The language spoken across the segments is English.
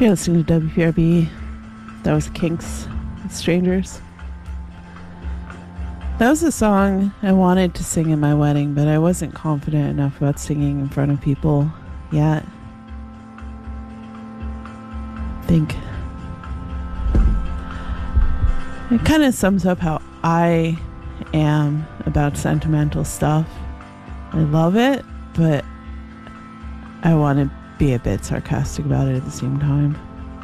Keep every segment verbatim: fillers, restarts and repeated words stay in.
You're listening to W P R B. That was Kinks, Strangers. That was a song I wanted to sing in my wedding, but I wasn't confident enough about singing in front of people yet. I think it kind of sums up how I am about sentimental stuff. I love it, but I want to be a bit sarcastic about it at the same time.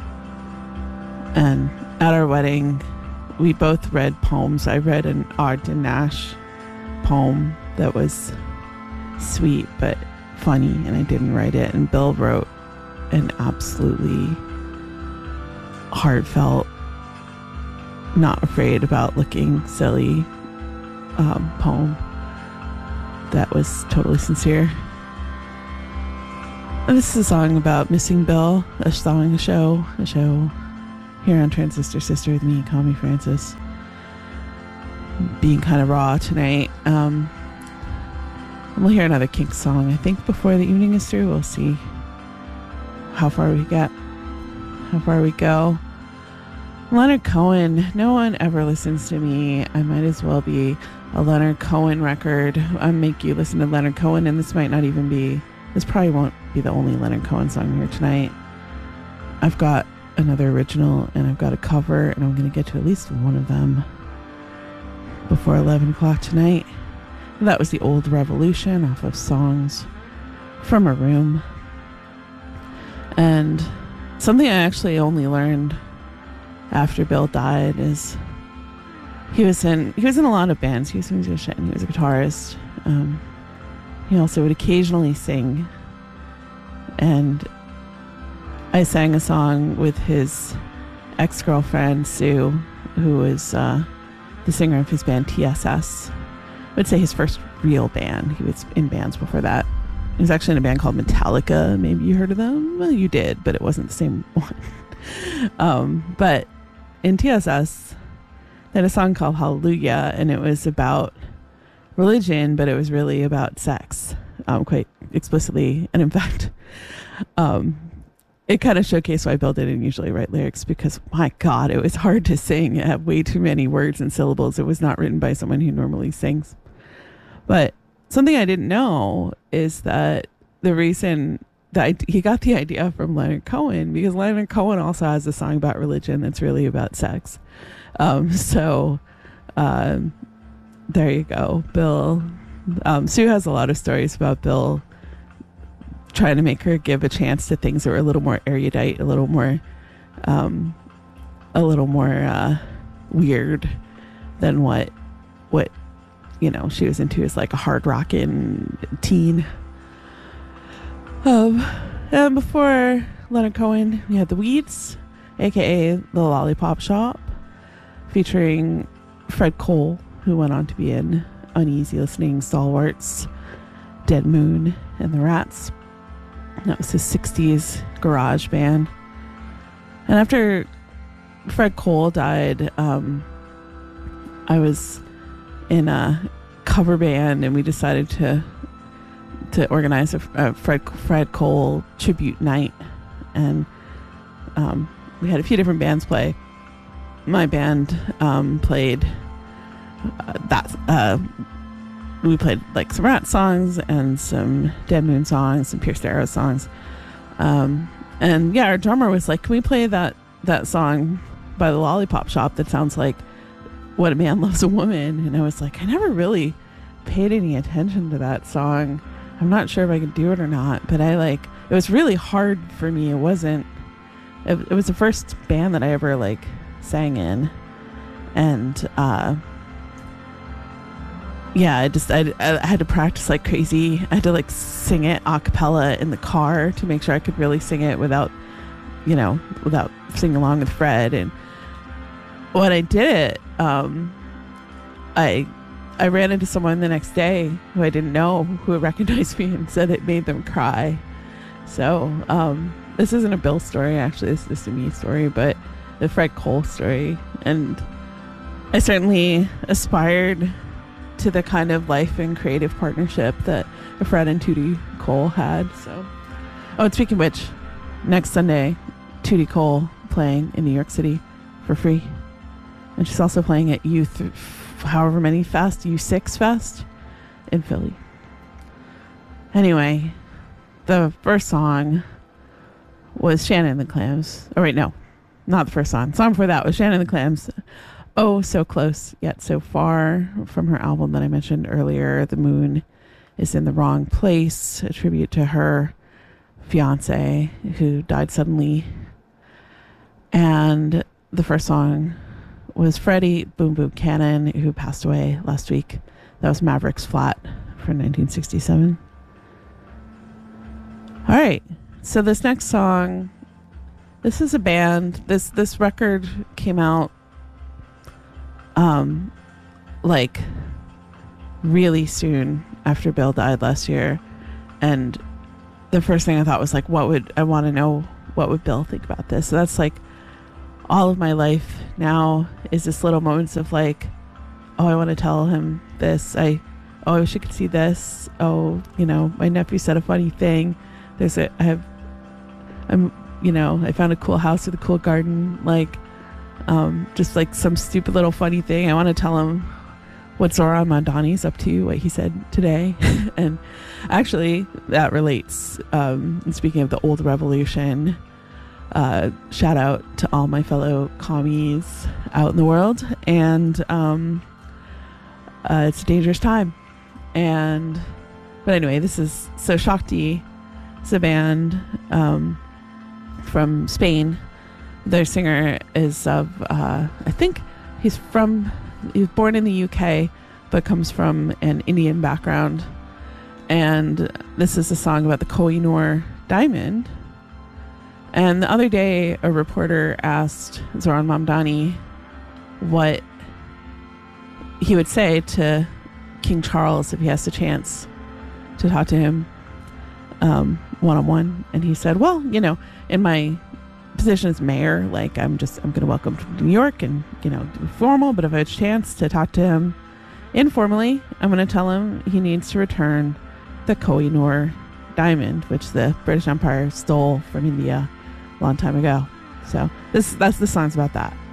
And at our wedding, we both read poems. I read an Ogden Nash poem that was sweet but funny, and I didn't write it. And Bill wrote an absolutely heartfelt, not afraid about looking silly um, poem that was totally sincere. And this is a song about missing Bill, a song, a show, a show here on Transistor Sister with me, Kami Francis. Being kind of raw tonight. Um, and we'll hear another Kinks song, I think, before the evening is through. We'll see how far we get, how far we go. Leonard Cohen. No one ever listens to me. I might as well be a Leonard Cohen record. I'll make you listen to Leonard Cohen, and this might not even be, this probably won't be the only Leonard Cohen song here tonight. I've got another original, and I've got a cover, and I'm going to get to at least one of them before eleven o'clock tonight. And that was the Old Revolution off of Songs from a Room. And something I actually only learned after Bill died is he was in he was in a lot of bands. He was a musician, he was a guitarist. Um, he also would occasionally sing. And I sang a song with his ex-girlfriend, Sue, who was uh, the singer of his band T S S. I would say his first real band. He was in bands before that. He was actually in a band called Metallica. Maybe you heard of them? Well, you did, but it wasn't the same one. um, but in T S S, they had a song called Hallelujah, and it was about religion, but it was really about sex, um, quite explicitly. And in fact, um, it kind of showcased why Bill didn't usually write lyrics, because, my God, it was hard to sing. It had way too many words and syllables. It was not written by someone who normally sings. But something I didn't know is that the reason that I, he got the idea from Leonard Cohen, because Leonard Cohen also has a song about religion that's really about sex. Um, so um, there you go, Bill. Um, Sue has a lot of stories about Bill trying to make her give a chance to things that were a little more erudite, a little more, um, a little more uh, weird than what, what you know, she was into as like a hard rockin' teen. Um, and before Leonard Cohen, we had the Weeds, aka the Lollipop Shop, featuring Fred Cole, who went on to be in Uneasy Listening, Stalwarts, Dead Moon, and the Rats. That was his sixties garage band. And after Fred Cole died, um, I was in a cover band, and we decided to to organize a, a Fred Fred Cole tribute night. And um, we had a few different bands play. My band um, played uh, that. Uh, we played like some Rat songs and some Dead Moon songs, some Pierce Arrow songs. Um, and yeah, our drummer was like, "Can we play that that song by the Lollipop Shop that sounds like What a Man Loves a Woman?" And I was like, I never really paid any attention to that song. I'm not sure if I could do it or not, but I like, it was really hard for me. It wasn't, it, it was the first band that I ever like sang in. And, uh, yeah, I just, I, I had to practice like crazy. I had to like sing it a cappella in the car to make sure I could really sing it without, you know, without singing along with Fred. And when I did it, um, I I ran into someone the next day who I didn't know, who recognized me and said it made them cry. So um, this isn't a Bill story, actually. This is just a me story, but the Fred Cole story. And I certainly aspired to the kind of life and creative partnership that Fred and Tootie Cole had. So, oh, and speaking of which, next Sunday, Tootie Cole playing in New York City for free. And she's also playing at U th- however many fest, U six Fest in Philly. Anyway, the first song was Shannon and the Clams. Oh, wait, no. Not the first song. The song before that was Shannon and the Clams. Oh, So Close Yet So Far, from her album that I mentioned earlier, The Moon is in the Wrong Place, a tribute to her fiance who died suddenly. And the first song was Freddie Boom Boom Cannon, who passed away last week. That was Maverick's Flat from nineteen sixty-seven. All right. So this next song, this is a band. This this record came out um like really soon after Bill died last year. And the first thing I thought was like, what would I want to know what would Bill think about this? So that's like all of my life now is this little moments of like, oh, I want to tell him this. I oh, I wish I could see this. Oh, you know, my nephew said a funny thing. There's a I have I'm you know, I found a cool house with a cool garden, like um just like some stupid little funny thing. I want to tell him what Zoran Mondani's up to, what he said today. And actually that relates, um and speaking of the old revolution, uh shout out to all my fellow commies out in the world. And um uh it's a dangerous time. And but anyway, this is so Shakti. It's a band um from Spain. Their singer is of uh I think he's from he was born in the U K but comes from an Indian background. And this is a song about the Kohinoor diamond. And the other day a reporter asked Zoran Mamdani what he would say to King Charles if he has the chance to talk to him um one-on-one. And he said, well, you know, in my position as mayor, like I'm just I'm gonna welcome him to New York and, you know, do formal, but if I had a chance to talk to him informally, I'm gonna tell him he needs to return the Kohinoor diamond, which the British Empire stole from India a long time ago. So this that's the song's about that.